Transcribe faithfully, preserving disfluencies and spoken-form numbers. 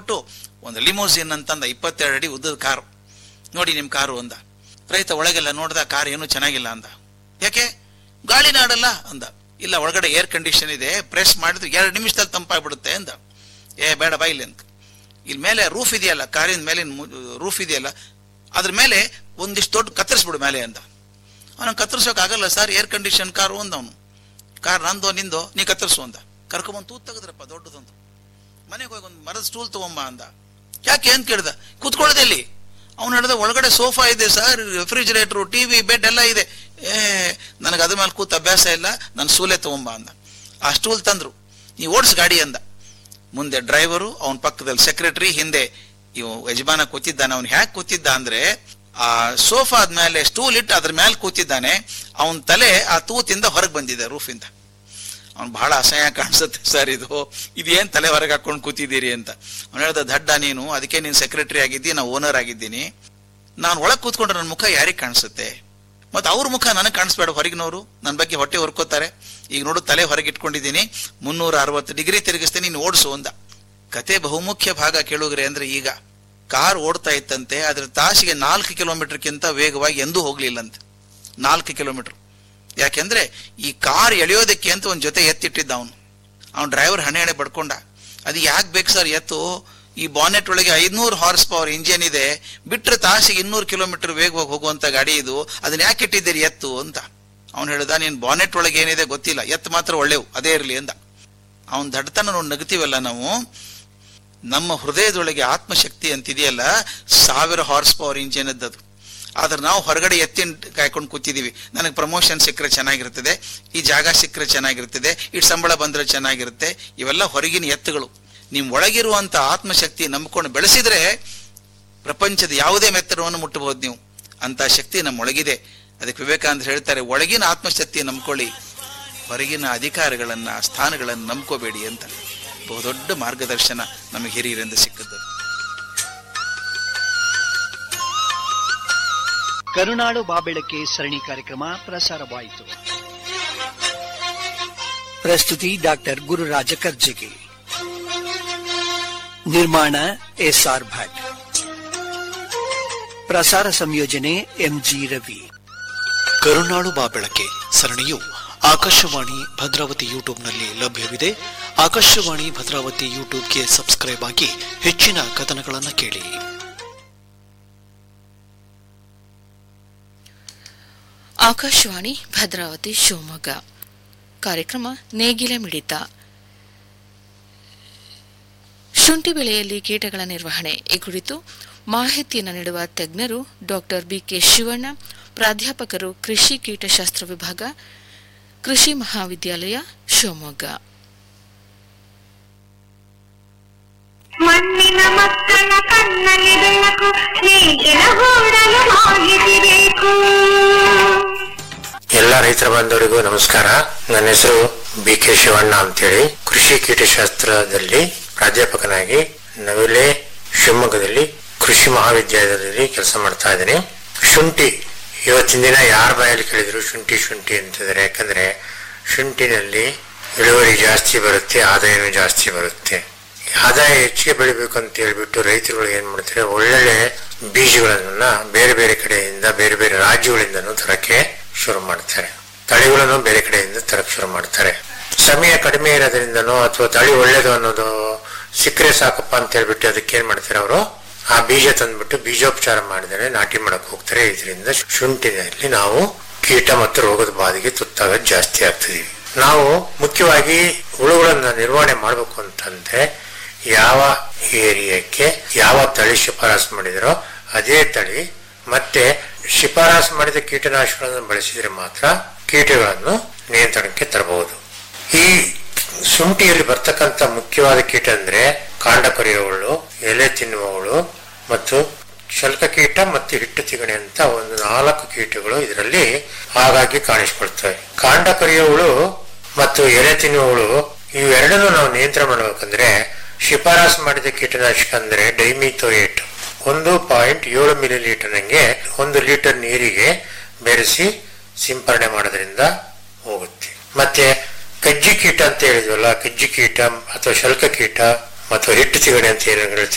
ಕೊಟ್ಟು ಒಂದು ಲಿಮೋಸಿನ್ ಅಂತಂದ, ಇಪ್ಪತ್ತೆರಡು ಅಡಿ ಉದ್ದದ ಕಾರು. ನೋಡಿ ನಿಮ್ಮ ಕಾರು ಅಂದ. ರೈತ ಒಳಗೆಲ್ಲ ನೋಡ್ದ, ಕಾರ್ ಏನು ಚೆನ್ನಾಗಿಲ್ಲ ಅಂದ. ಯಾಕೆ? ಗಾಳಿ ನಾಡಲ್ಲ ಅಂದ. ಇಲ್ಲ, ಒಳಗಡೆ ಏರ್ ಕಂಡೀಷನ್ ಇದೆ, ಪ್ರೆಸ್ ಮಾಡಿದ್ರು ಎರಡು ನಿಮಿಷದಲ್ಲಿ ತಂಪಾಗ್ಬಿಡುತ್ತೆ ಅಂದ. ಏ ಬೇಡ ಬಾ ಇಲ್ಲಿ ಅಂತ. ಇಲ್ಲಿ ಮೇಲೆ ರೂಫ್ ಇದೆಯಲ್ಲ, ಕಾರಿನ ಮೇಲಿನ ರೂಫ್ ಇದೆಯಲ್ಲ, ಅದ್ರ ಮೇಲೆ ಒಂದಿಷ್ಟು ದೊಡ್ಡ ಕತ್ತರಿಸ್ಬಿಡು ಮೇಲೆ ಅಂದ. ಅವನು ಕತ್ತರಿಸೋಕ್ಕಾಗಲ್ಲ ಸರ್, ಏರ್ ಕಂಡೀಷನ್ ಕಾರು ಅಂದ. ಅವನು ಕಾರ್ ನಂದೋ ನಿಂದೋ, ನೀ ಕತ್ತರಿಸು ಅಂದ. ಕರ್ಕೊಂಬಂದು ತೂತ್ ತೆಗೆದ್ರಪ್ಪ ದೊಡ್ಡದೊಂದು. ಮನೆಗೆ ಹೋಗಿ ಒಂದು ಮರದ ಸ್ಟೂಲ್ ತಗೊಂಬ ಅಂದ. ಯಾಕೆ ಅಂತ ಕೇಳ್ದ. ಕೂತ್ಕೊಳ್ಳೋದೆ ಅಲ್ಲಿ. ಅವ್ನು ಹೇಳಿದ ಒಳಗಡೆ ಸೋಫಾ ಇದೆ ಸರ್, ರೆಫ್ರಿಜರೇಟರ್, ಟಿವಿ, ಬೆಡ್ ಎಲ್ಲ ಇದೆ. ಏ ನನಗೆ ಅದ್ರ ಮೇಲೆ ಕೂತ್ ಅಭ್ಯಾಸ ಇಲ್ಲ, ನಾನು ಸ್ಟೂಲೇ ತಗೊಂಬ ಅಂದ. ಆ ಸ್ಟೂಲ್ ತಂದ್ರು. ನೀ ಓಡಿಸ್ ಗಾಡಿ ಅಂದ. ಮುಂದೆ ಡ್ರೈವರು, ಅವನ ಪಕ್ಕದಲ್ಲಿ ಸೆಕ್ರೆಟರಿ, ಹಿಂದೆ ಇವು ಯಜಮಾನ ಕೂತಿದ್ದಾನೆ. ಅವ್ನು ಹ್ಯಾಕ್ ಕೂತಿದ್ದ ಅಂದ್ರೆ, ಆ ಸೋಫಾ ಆದ್ಮೇಲೆ ಸ್ಟೂಲ್ ಇಟ್ಟು ಅದ್ರ ಮೇಲೆ ಕೂತಿದ್ದಾನೆ. ಅವನ ತಲೆ ಆ ತೂತಿಂದ ಹೊರಗೆ ಬಂದಿದೆ, ರೂಫಿಂದ. ಅವ್ನು ಬಹಳ ಅಸಹ್ಯ ಕಾಣಿಸುತ್ತೆ ಸರ್, ಇದು ಇದೇನ್ ತಲೆ ಹೊರಗೆ ಹಾಕೊಂಡು ಕೂತಿದ್ದೀರಿ ಅಂತ. ಅವ್ನು ಹೇಳ್ದ, ದಡ್ಡ ನೀನು, ಅದಕ್ಕೆ ನೀನು ಸೆಕ್ರೆಟರಿ ಆಗಿದ್ದೀನಿ, ನಾವು ಓನರ್ ಆಗಿದ್ದೀನಿ. ನಾನು ಒಳಗೆ ಕೂತ್ಕೊಂಡ್ರೆ ನನ್ನ ಮುಖ ಯಾರಿಗೆ ಕಾಣಿಸುತ್ತೆ? ಮತ್ತೆ ಅವ್ರ ಮುಖ ನನಗೆ ಕಾಣಿಸ್ಬೇಡ, ಹೊರಗಿನವರು ನನ್ನ ಬಗ್ಗೆ ಹೊಟ್ಟೆ ಹೊರ್ಕೋತಾರೆ. ಈಗ ನೋಡು, ತಲೆ ಹೊರಗೆ ಇಟ್ಕೊಂಡಿದ್ದೀನಿ, ಮುನ್ನೂರ ಅರವತ್ತು ಡಿಗ್ರಿ ತಿರುಗಿಸ್ತೇನೆ, ನೀನು ಓಡಿಸು ಅಂದ. ಕತೆ ಬಹುಮುಖ್ಯ ಭಾಗ ಕೇಳುಗ್ರೆ ಅಂದ್ರೆ, ಈಗ ಕಾರ್ ಓಡ್ತಾ ಇತ್ತಂತೆ, ಅದ್ರ ತಾಸಿಗೆ ನಾಲ್ಕು ಕಿಲೋಮೀಟರ್ಗಿಂತ ವೇಗವಾಗಿ ಎಂದೂ ಹೋಗ್ಲಿಲ್ಲಂತೆ. ನಾಲ್ಕು ಕಿಲೋಮೀಟರ್. ಯಾಕೆಂದ್ರೆ ಈ ಕಾರ್ ಎಳೆಯೋದಕ್ಕೆ ಅಂತ ಒಂದ್ ಜೊತೆ ಎತ್ತಿಟ್ಟಿದ್ದ ಅವನು. ಅವ್ನು ಡ್ರೈವರ್ ಹಣೆ ಹಣೆ ಬಡ್ಕೊಂಡ. ಅದು ಯಾಕೆ ಬೇಕು ಸರ್ ಎತ್ತು? ಈ ಬಾನೆಟ್ ಒಳಗೆ ಐದ್ನೂರು ಹಾರ್ಸ್ ಪವರ್ ಇಂಜಿನ್ ಇದೆ, ಬಿಟ್ರೆ ತಾಸಿಗೆ ಇನ್ನೂರು ಕಿಲೋಮೀಟರ್ ವೇಗವಾಗಿ ಹೋಗುವಂತ ಗಾಡಿ ಇದು, ಅದನ್ನ ಯಾಕೆ ಇಟ್ಟಿದ್ದೀರಿ ಎತ್ತು ಅಂತ. ಅವ್ನು ಹೇಳ್ದ, ನೀನ್ ಬಾನೆಟ್ ಒಳಗೆ ಏನಿದೆ ಗೊತ್ತಿಲ್ಲ, ಎತ್ತು ಮಾತ್ರ ಒಳ್ಳೆವು, ಅದೇ ಇರ್ಲಿ ಅಂದ. ಅವನ್ ದಡ್ತನ ನೋಡಿ ನಗತೀವಲ್ಲ ನಾವು. ನಮ್ಮ ಹೃದಯದೊಳಗೆ ಆತ್ಮಶಕ್ತಿ ಅಂತಿದೆಯಲ್ಲ, ಸಾವಿರ ಹಾರ್ಸ್ ಪವರ್ ಇಂಜಿನ್ ಇದ್ದದು. ಆದ್ರೆ ನಾವು ಹೊರಗಡೆ ಎತ್ತಿನ ಕಾಯ್ಕೊಂಡು ಕೂತಿದೀವಿ. ನನಗೆ ಪ್ರಮೋಷನ್ ಸಿಕ್ಕರೆ ಚೆನ್ನಾಗಿರ್ತದೆ, ಈ ಜಾಗ ಸಿಕ್ಕರೆ ಚೆನ್ನಾಗಿರ್ತದೆ, ಇಟ್ ಸಂಬಳ ಬಂದ್ರೆ ಚೆನ್ನಾಗಿರುತ್ತೆ. ಇವೆಲ್ಲ ಹೊರಗಿನ ಎತ್ತುಗಳು. ನಿಮ್ ಒಳಗಿರುವಂತ ಆತ್ಮಶಕ್ತಿ ನಂಬಿಕೊಂಡು ಬೆಳೆಸಿದ್ರೆ ಪ್ರಪಂಚದ ಯಾವುದೇ ಮೆತ್ತರವನ್ನು ಮುಟ್ಟಬಹುದು ನೀವು. ಅಂತ ಶಕ್ತಿ ನಮ್ಮೊಳಗಿದೆ. ಅದಕ್ಕೆ ವಿವೇಕಾನಂದ ಹೇಳ್ತಾರೆ, ಒಳಗಿನ ಆತ್ಮಶಕ್ತಿ ನಂಬ್ಕೊಳ್ಳಿ, ಹೊರಗಿನ ಅಧಿಕಾರಗಳನ್ನ, ಸ್ಥಾನಗಳನ್ನು ನಂಬ್ಕೋಬೇಡಿ ಅಂತ. ಬಹುದೊಡ್ಡ ಮಾರ್ಗದರ್ಶನ ನಮಗೆ ಹಿರಿಯರಿಂದ ಸಿಕ್ಕದ್ದು. ಕರುನಾಡು ಬಾಬೆಳಕೆ ಸರಣಿ ಕಾರ್ಯಕ್ರಮ ಪ್ರಸಾರವಾಯಿತು. ಪ್ರಸ್ತುತಿ ಡಾಕ್ಟರ್ ಗುರುರಾಜ ಕರ್ಜಗಿ. ನಿರ್ಮಾಣ ಎಸ್ಆರ್ ಭಟ್. ಪ್ರಸಾರ ಸಂಯೋಜನೆ ಎಂಜಿ ರವಿ. ಕರುನಾಡು ಬಾಬೆಳಕೆ ಸರಣಿಯು ಆಕಾಶವಾಣಿ ಭದ್ರಾವತಿ ಯೂಟ್ಯೂಬ್ನಲ್ಲಿ ಲಭ್ಯವಿದೆ. ಆಕಾಶವಾಣಿ ಭದ್ರಾವತಿ ಯೂಟ್ಯೂಬ್ಗೆ ಸಬ್ಸ್ಕ್ರೈಬ್ ಆಗಿ ಹೆಚ್ಚಿನ ಕಥನಗಳನ್ನು ಕೇಳಿ. ಆಕಾಶವಾಣಿ ಭದ್ರಾವತಿ ಶಿವಮೊಗ್ಗ. ಕಾರ್ಯಕ್ರಮ ನೇಗಿಲ ಮಿಡಿತ. ಶುಂಠಿ ಬೆಳೆಯಲ್ಲಿ ಕೀಟಗಳ ನಿರ್ವಹಣೆ ಈ ಕುರಿತು ಮಾಹಿತಿಯನ್ನು ನೀಡುವ ತಜ್ಞರು ಡಾಕ್ಟರ್ ಬಿಕೆ ಶಿವಣ್ಣ, ಪ್ರಾಧ್ಯಾಪಕರು, ಕೃಷಿ ಕೀಟಶಾಸ್ತ್ರ ವಿಭಾಗ, ಕೃಷಿ ಮಹಾವಿದ್ಯಾಲಯ, ಶಿವಮೊಗ್ಗ. ಮಣ್ಣಿನ ಮಕ್ಕಳ ಕಣ್ಣಲ್ಲಿ ಬೆಳಕು, ನೇಗಿಲ ಹೂಡಲು ಮಾಹಿತಿ ಬೇಕು. ಎಲ್ಲ ರೈತರ ಬಾಂಧವರಿಗೂ ನಮಸ್ಕಾರ. ನನ್ನ ಹೆಸರು ಬಿ ಕೆ ಶಿವಣ್ಣ ಅಂತೇಳಿ, ಕೃಷಿ ಕೀಟಶಾಸ್ತ್ರದಲ್ಲಿ ಪ್ರಾಧ್ಯಾಪಕನಾಗಿ ನವಿಲೆ ಶಿವಮೊಗ್ಗದಲ್ಲಿ ಕೃಷಿ ಮಹಾವಿದ್ಯಾಲಯದಲ್ಲಿ ಕೆಲಸ ಮಾಡ್ತಾ ಇದ್ದೀನಿ. ಶುಂಠಿ ಇವತ್ತಿನ ದಿನ ಯಾರ ಬಾಯಲ್ಲಿ ಕೇಳಿದ್ರು ಶುಂಠಿ ಶುಂಠಿ ಅಂತಿದ್ದಾರೆ. ಯಾಕಂದ್ರೆ ಶುಂಠಿನಲ್ಲಿ ಇಳುವರಿ ಜಾಸ್ತಿ ಬರುತ್ತೆ, ಆದಾಯನೂ ಜಾಸ್ತಿ ಬರುತ್ತೆ. ಆದಾಯ ಹೆಚ್ಚಿಗೆ ಬೆಳಿಬೇಕು ಅಂತ ಹೇಳ್ಬಿಟ್ಟು ರೈತರುಗಳು ಏನ್ ಮಾಡ್ತಾರೆ, ಒಳ್ಳೊಳ್ಳೆ ಬೀಜಗಳನ್ನ ಬೇರೆ ಬೇರೆ ಕಡೆಯಿಂದ, ಬೇರೆ ಬೇರೆ ರಾಜ್ಯಗಳಿಂದನೂ ತರಕ್ಕೆ ಶುರು ಮಾಡ್ತಾರೆ. ತಳಿಗಳನ್ನು ಬೇರೆ ಕಡೆಯಿಂದ ತರಕ್ ಶುರು ಮಾಡ್ತಾರೆ. ಸಮಯ ಕಡಿಮೆ ಇರೋದ್ರಿಂದನೋ ಅಥವಾ ತಳಿ ಒಳ್ಳೇದು ಅನ್ನೋದು ಸಿಕ್ಕರೆ ಸಾಕಪ್ಪ ಅಂತ ಹೇಳ್ಬಿಟ್ಟು ಅದಕ್ಕೆ ಏನ್ ಮಾಡ್ತಾರೆ, ಅವರು ಆ ಬೀಜ ತಂದ್ಬಿಟ್ಟು ಬೀಜೋಪಚಾರ ಮಾಡಿದರೆ ನಾಟಿ ಮಾಡಕ್ ಹೋಗ್ತಾರೆ. ಇದರಿಂದ ಶುಂಠಿನಲ್ಲಿ ನಾವು ಕೀಟ ಮತ್ತು ರೋಗದ ಬಾಧೆಗೆ ತುತ್ತಾಗೋದು ಜಾಸ್ತಿ ಆಗ್ತದೆ. ನಾವು ಮುಖ್ಯವಾಗಿ ಹುಳುಗಳನ್ನ ನಿರ್ವಹಣೆ ಮಾಡ್ಬೇಕು ಅಂತಂದ್ರೆ ಯಾವ ಏರಿಯಾಕ್ಕೆ ಯಾವ ತಳಿ ಶಿಫಾರಸು ಮಾಡಿದರೋ ಅದೇ ತಳಿ ಮತ್ತೆ ಶಿಫಾರಸು ಮಾಡಿದ ಕೀಟನಾಶಕಗಳನ್ನು ಬಳಸಿದ್ರೆ ಮಾತ್ರ ಕೀಟಗಳನ್ನು ನಿಯಂತ್ರಣಕ್ಕೆ ತರಬಹುದು. ಈ ಶುಂಠಿಯಲ್ಲಿ ಬರ್ತಕ್ಕಂಥ ಮುಖ್ಯವಾದ ಕೀಟ ಅಂದ್ರೆ ಕಾಂಡ ಕೊರೆಯುವ ಹುಳು, ಎಲೆ ತಿನ್ನುವ ಹುಳು ಮತ್ತು ಶಲ್ಕ ಕೀಟ ಮತ್ತು ಹಿಟ್ಟು ತಿಗಣೆ ಅಂತ ಒಂದು ನಾಲ್ಕು ಕೀಟಗಳು ಇದರಲ್ಲಿ ಆಗಾಗ್ಗೆ ಕಾಣಿಸಿಕೊಳ್ತವೆ. ಕಾಂಡ ಕೊರೆಯುವ ಹುಳು ಮತ್ತು ಎಲೆ ತಿನ್ನುವ ಹುಳು ಇವೆರಡನ್ನು ನಾವು ನಿಯಂತ್ರಣ ಮಾಡಬೇಕಂದ್ರೆ ಶಿಫಾರಸು ಮಾಡಿದ ಕೀಟನಾಶಕ ಅಂದ್ರೆ ಡೈಮಿಥೋಯೇಟ್ ಒಂದು ಪಾಯಿಂಟ್ ಏಳು ಮಿಲಿ ಲೀಟರ್ ನಂಗೆ ಒಂದು ಲೀಟರ್ ನೀರಿಗೆ ಬೆರೆಸಿ ಸಿಂಪರಣೆ ಮಾಡೋದ್ರಿಂದ ಹೋಗುತ್ತೆ. ಮತ್ತೆ ಕಜ್ಜಿ ಕೀಟ ಅಂತ ಹೇಳಿದ್ವಲ್ಲ, ಕಜ್ಜಿ ಕೀಟ ಅಥವಾ ಶಲ್ಕ ಕೀಟ ಮತ್ತು ಹಿಟ್ಟು ತಿಗಣೆ ಅಂತ ಏನು